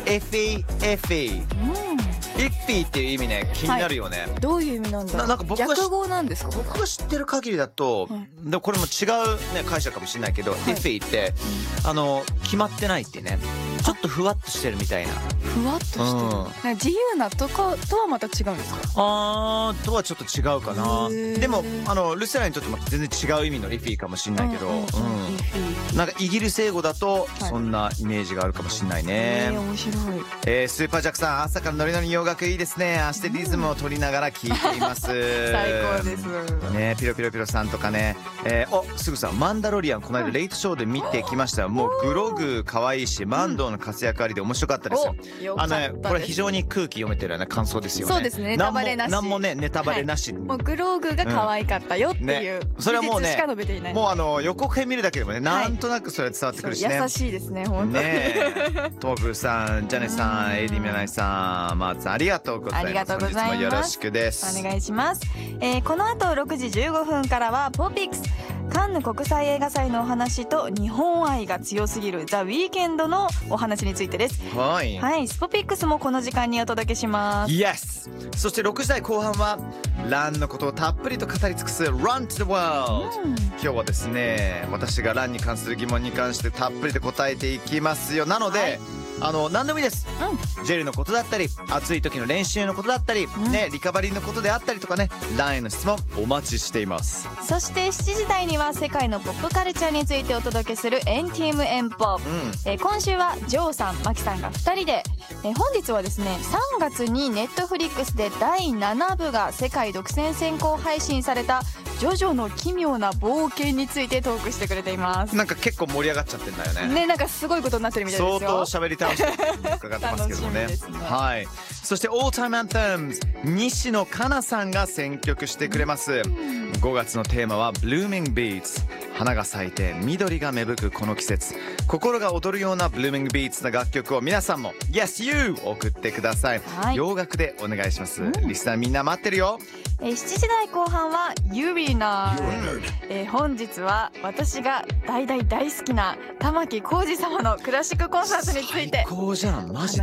エフィエフィ。イッフィーっていう意味ね、気になるよね。 どういう意味なんだろう。 なんか僕が逆語なんですか。 僕が知ってる限りだと、でもこれも違うね解釈かもしれないけど、イッフィーって決まってないってね、ちょっとふわっとしてるみたいな。 ふわっとしてる。なんか自由なとはまた違うんですか。 とはちょっと違うかな。でもルセラにとっても全然違う意味のイッフィーかもしれないけど、なんかイギリス英語だとそんなイメージがあるかもしれないね。 面白い。 スーパージャックさん、朝からノリノリ洋楽いいですね。明日リズムを取りながら聴いています。 最高ですね。ピロピロピロさんとかね、すぐさんマンダロリアンこの間レイトショーで見てきました。もうグログ可愛いし、マンドの活躍ありで面白かったですよ。これ非常に空気読めてるような感想ですよね。 そうですね。ネタバレなし。 なんもねネタバレなし。 もうグログが可愛かったよっていうそれはもうね、もう予告編見るだけでもね、なんとなくそれ伝わってくるしね。 優しいですね、本当に。 トークさん、ジャネさん、エディミヤナイさん、マーツさん、ありがとうございます。 ありがとうございます。 本日もよろしくです。 お願いします。この後6時15分からはポピックス。カンヌ国際映画祭のお話と日本愛が強すぎるザ・ウィーケンドのお話についてです。 はい。 はい、スポピックスもこの時間にお届けします。 Yes! そして6時台後半はランのことをたっぷりと語り尽くす Run to the World、今日はですね、私がランに関する疑問に関してたっぷりと答えていきますよ。なので、何でもいいです、ジェルのことだったり、暑い時の練習のことだったり、ね、リカバリーのことであったりとかね、ランへの質問お待ちしています。 そして7時台には世界のポップカルチャーについてお届けする NTM エンポ、今週はジョーさん、マキさんが2人で、本日はですね、3月にネットフリックスで第7部が世界独占先行配信されたジョジョの奇妙な冒険についてトークしてくれています。 なんか結構盛り上がっちゃってんだよね。 ね、なんかすごいことになってるみたいですよ。 相当喋り倒して伺ってますけどもね。はい。そして All Time Anthems、 西野カナさんが選曲してくれます。5月のテーマは Blooming Beats、 花が咲いて緑が芽吹くこの季節、心が躍るような Blooming Beats の楽曲を皆さんも Yes You 送ってください。洋楽でお願いします。リスナーみんな待ってるよ。 7時台後半はユリナ、本日は私が大好きな玉置浩二様のクラシックコンサートについて。 最高じゃん、マジで。